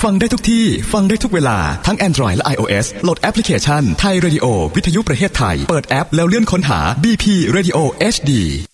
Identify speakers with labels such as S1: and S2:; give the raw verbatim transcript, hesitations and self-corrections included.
S1: ฟังได้ทุกที่ฟังได้ทุกเวลาทั้ง Android และ iOS โหลดแอปพลิเคชันไทย Radio วิทยุประเทศไทยเปิดแอปแล้วเลื่อนค้นหา บี พี Radio เอช ดี